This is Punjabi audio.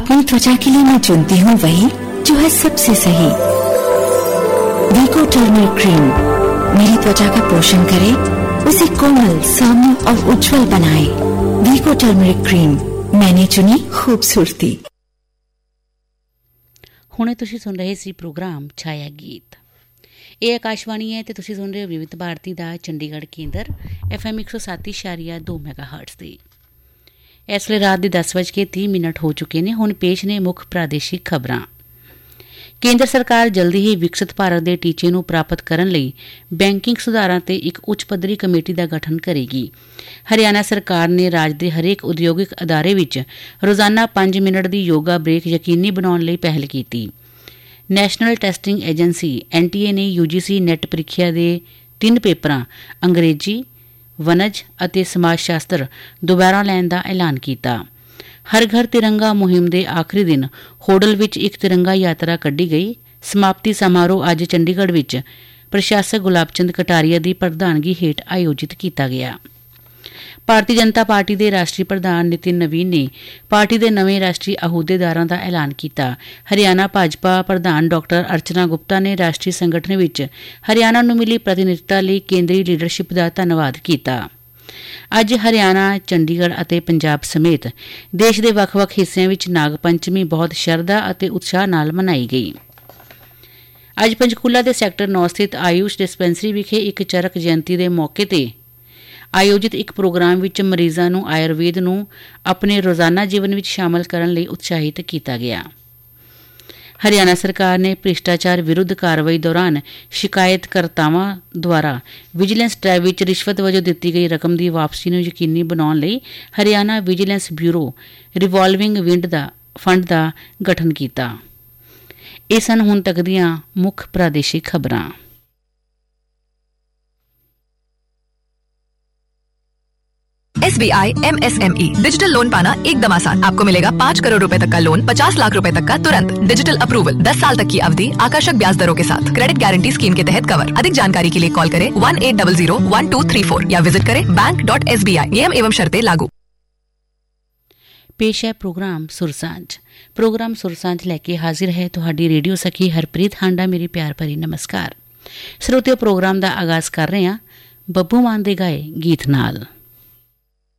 अपनी त्वचा के लिए मैं चुनती हूँ वही जो है सबसे सही। वीको टर्मरिक क्रीम मेरी त्वचा का पोषण करे, उसे कोमल, सौम्य और उज्जवल बनाए। वीको टर्मरिक क्रीम, मैंने चुनी खूबसूरती। ਹੁਣੇ ਤੁਸੀਂ ਸੁਣ ਰਹੇ ਸੀ ਪ੍ਰੋਗਰਾਮ ਛਾਇਆ ਗੀਤ। ਇਹ ਆਕਾਸ਼ਵਾਣੀ ਹੈ ਤੇ ਤੁਸੀਂ ਸੁਣ ਰਹੇ ਹੋ ਵਿਵਿਧ ਭਾਰਤੀ ਦਾ ਚੰਡੀਗੜ੍ਹ ਕੇਂਦਰ FM 107.2 ਮੈਗਾਹਰਟਜ਼ ਤੇ। ਇਸ ਵੇਲੇ ਰਾਤ ਦੇ 10:30 ਹੋ ਚੁੱਕੇ ਨੇ। ਹੁਣ ਪੇਸ਼ ਨੇ ਮੁੱਖ ਪ੍ਰਾਦੇਸ਼ਿਕ ਖਬਰਾਂ। ਕੇਂਦਰ ਸਰਕਾਰ ਜਲਦੀ ਹੀ ਵਿਕਸਿਤ ਭਾਰਤ ਦੇ ਟੀਚੇ ਨੂੰ ਪ੍ਰਾਪਤ ਕਰਨ ਲਈ ਬੈਂਕਿੰਗ ਸੁਧਾਰਾਂ ਤੇ ਇੱਕ ਉੱਚ ਪੱਧਰੀ ਕਮੇਟੀ ਦਾ ਗਠਨ ਕਰੇਗੀ। ਹਰਿਆਣਾ ਸਰਕਾਰ ਨੇ ਰਾਜ ਦੇ ਹਰੇਕ ਉਦਯੋਗਿਕ ਅਦਾਰੇ ਵਿੱਚ ਰੋਜ਼ਾਨਾ 5 ਮਿੰਟ ਦੀ ਯੋਗਾ ਬ੍ਰੇਕ ਯਕੀਨੀ ਬਣਾਉਣ ਲਈ ਪਹਿਲ ਕੀਤੀ। ਨੈਸ਼ਨਲ ਟੈਸਟਿੰਗ ਏਜੰਸੀ NTA ਨੇ UGC ਨੈੱਟ ਪ੍ਰੀਖਿਆ ਦੇ 3 ਪੇਪਰਾਂ ਅੰਗਰੇਜ਼ੀ, ਵਣਜ ਅਤੇ ਸਮਾਜ ਸ਼ਾਸਤਰ ਦੁਬਾਰਾ ਲੈਣ ਦਾ ਐਲਾਨ ਕੀਤਾ। ਹਰ ਘਰ ਤਿਰੰਗਾ ਮੁਹਿੰਮ ਦੇ ਆਖਰੀ ਦਿਨ ਹੋਡਲ ਵਿੱਚ ਇੱਕ ਤਿਰੰਗਾ ਯਾਤਰਾ ਕੱਢੀ ਗਈ। ਸਮਾਪਤੀ ਸਮਾਰੋਹ ਅੱਜ ਚੰਡੀਗੜ੍ਹ ਵਿੱਚ ਪ੍ਰਸ਼ਾਸਕ ਗੁਲਾਬ ਚੰਦ ਕਟਾਰੀਆ ਦੀ ਪ੍ਰਧਾਨਗੀ ਹੇਠ ਆਯੋਜਿਤ ਕੀਤਾ ਗਿਆ। ਭਾਰਤੀ ਜਨਤਾ ਪਾਰਟੀ ਦੇ ਰਾਸ਼ਟਰੀ ਪ੍ਰਧਾਨ ਨਿਤਿਨ ਨਵੀਨ ਨੇ ਪਾਰਟੀ ਦੇ ਨਵੇਂ ਰਾਸ਼ਟਰੀ ਅਹੁਦੇਦਾਰਾਂ ਦਾ ਐਲਾਨ ਕੀਤਾ। ਹਰਿਆਣਾ ਭਾਜਪਾ ਪ੍ਰਧਾਨ ਡਾਕਟਰ ਅਰਚਨਾ ਗੁਪਤਾ ਨੇ ਰਾਸ਼ਟਰੀ ਸੰਗਠਨ ਵਿੱਚ ਹਰਿਆਣਾ ਨੂੰ ਮਿਲੀ ਪ੍ਰਤੀਨਿਧਤਾ ਲਈ ਕੇਂਦਰੀ ਲੀਡਰਸ਼ਿਪ ਦਾ ਧੰਨਵਾਦ ਕੀਤਾ। ਅੱਜ ਹਰਿਆਣਾ, ਚੰਡੀਗੜ੍ਹ ਅਤੇ ਪੰਜਾਬ ਸਮੇਤ ਦੇਸ਼ ਦੇ ਵੱਖ-ਵੱਖ ਹਿੱਸਿਆਂ ਵਿੱਚ ਨਾਗ ਪੰਚਮੀ ਬਹੁਤ ਸ਼ਰਧਾ ਅਤੇ ਉਤਸ਼ਾਹ ਨਾਲ ਮਨਾਈ ਗਈ। ਅੱਜ ਪੰਚਕੂਲਾ ਦੇ ਸੈਕਟਰ 9 ਸਥਿਤ ਆਯੂਸ਼ ਡਿਸਪੈਂਸਰੀ ਵਿਖੇ ਇੱਕ ਚਰਕ ਜਯੰਤੀ ਦੇ ਮੌਕੇ ਤੇ ਆਯੋਜਿਤ ਇੱਕ ਪ੍ਰੋਗਰਾਮ ਵਿੱਚ ਮਰੀਜ਼ਾਂ ਨੂੰ ਆਯੁਰਵੇਦ ਨੂੰ ਆਪਣੇ ਰੋਜ਼ਾਨਾ ਜੀਵਨ ਵਿੱਚ ਸ਼ਾਮਲ ਕਰਨ ਲਈ ਉਤਸ਼ਾਹਿਤ ਕੀਤਾ ਗਿਆ। ਹਰਿਆਣਾ ਸਰਕਾਰ ਨੇ ਭ੍ਰਿਸ਼ਟਾਚਾਰ ਵਿਰੁੱਧ ਕਾਰਵਾਈ ਦੌਰਾਨ ਸ਼ਿਕਾਇਤਕਰਤਾਵਾਂ ਦੁਆਰਾ ਵਿਜੀਲੈਂਸ ਡਰਾਈਵ ਵਿੱਚ ਰਿਸ਼ਵਤ ਵਜੋਂ ਦਿੱਤੀ ਗਈ ਰਕਮ ਦੀ ਵਾਪਸੀ ਨੂੰ ਯਕੀਨੀ ਬਣਾਉਣ ਲਈ ਹਰਿਆਣਾ ਵਿਜੀਲੈਂਸ ਬਿਊਰੋ ਰਿਵਾਲਵਿੰਗ ਫੰਡ ਦਾ ਗਠਨ ਕੀਤਾ। ਇਹ ਸਨ ਹੁਣ ਤੱਕ ਦੀਆਂ ਮੁੱਖ ਪ੍ਰਾਦੇਸ਼ਿਕ ਖਬਰਾਂ। SBI MSME डिजिटल लोन पाना एकदम आसान। आपको मिलेगा 5 करोड़ रुपए तक का लोन 50 लाख रुपए तक का तुरंत। डिजिटल अप्रूवल 10 साल तक की अवधि, आकर्षक ब्याज दरों के साथ। क्रेडिट गारंटी स्कीम के तहत कवर। अधिक जानकारी के लिए कॉल करें 1800-1234 या विजिट करें bank.sbi। नियम एवं शर्तें लागू। पेश है प्रोग्राम सुरसांझ। प्रोग्राम सुरसांझ लैके हाजिर है तुहाडी रेडियो सखी हरप्रीत हांडा। मेरी प्यार भरी नमस्कार। श्रोतियो, प्रोग्राम का आगाज कर रहे हैं बब्बू मान दे गाए गीत नाल।